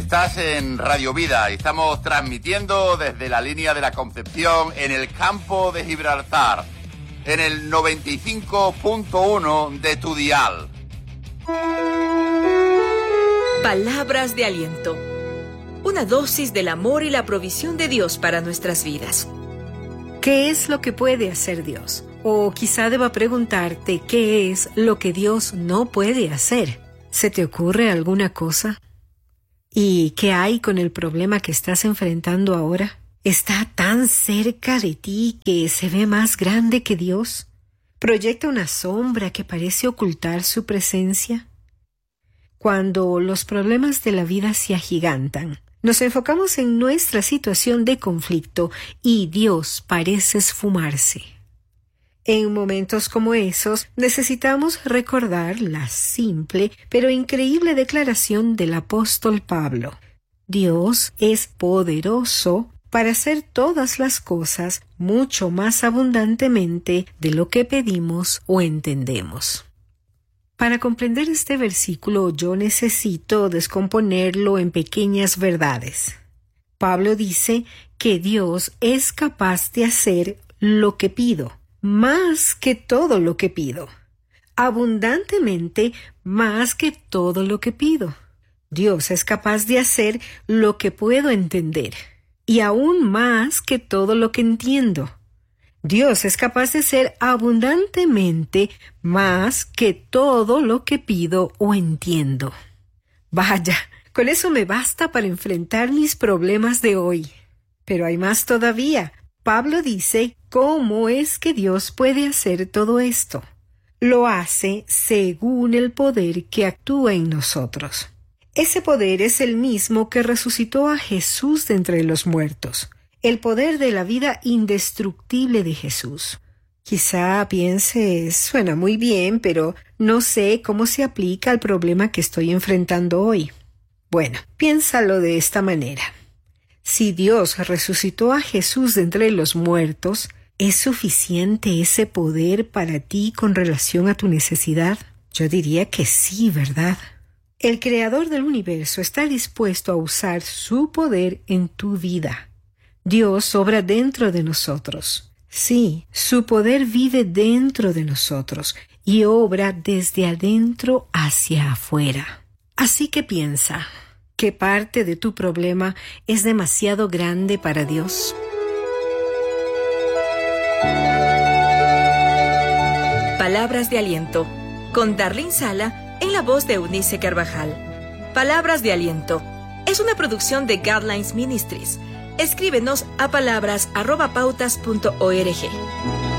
Estás en Radio Vida y estamos transmitiendo desde la línea de la Concepción en el campo de Gibraltar, en el 95.1 de tu dial. Palabras de aliento. Una dosis del amor y la provisión de Dios para nuestras vidas. ¿Qué es lo que puede hacer Dios? O quizá deba preguntarte, ¿qué es lo que Dios no puede hacer? ¿Se te ocurre alguna cosa? ¿Y qué hay con el problema que estás enfrentando ahora? ¿Está tan cerca de ti que se ve más grande que Dios? ¿Proyecta una sombra que parece ocultar su presencia? Cuando los problemas de la vida se agigantan, nos enfocamos en nuestra situación de conflicto y Dios parece esfumarse. En momentos como esos, necesitamos recordar la simple pero increíble declaración del apóstol Pablo. Dios es poderoso para hacer todas las cosas mucho más abundantemente de lo que pedimos o entendemos. Para comprender este versículo, yo necesito descomponerlo en pequeñas verdades. Pablo dice que Dios es capaz de hacer lo que pido. Más que todo lo que pido, abundantemente más que todo lo que pido. Dios es capaz de hacer lo que puedo entender, y aún más que todo lo que entiendo. Dios es capaz de hacer abundantemente más que todo lo que pido o entiendo. Vaya, con eso me basta para enfrentar mis problemas de hoy. Pero hay más todavía. Pablo dice, ¿cómo es que Dios puede hacer todo esto? Lo hace según el poder que actúa en nosotros. Ese poder es el mismo que resucitó a Jesús de entre los muertos, el poder de la vida indestructible de Jesús. Quizá pienses, suena muy bien, pero no sé cómo se aplica al problema que estoy enfrentando hoy. Bueno, piénsalo de esta manera. Si Dios resucitó a Jesús de entre los muertos, ¿es suficiente ese poder para ti con relación a tu necesidad? Yo diría que sí, ¿verdad? El Creador del universo está dispuesto a usar su poder en tu vida. Dios obra dentro de nosotros. Sí, su poder vive dentro de nosotros y obra desde adentro hacia afuera. Así que piensa, ¿qué parte de tu problema es demasiado grande para Dios? Palabras de aliento, con Darlene Sala en la voz de Eunice Carvajal. Palabras de aliento es una producción de Guidelines Ministries. Escríbenos a palabras@pautas.org.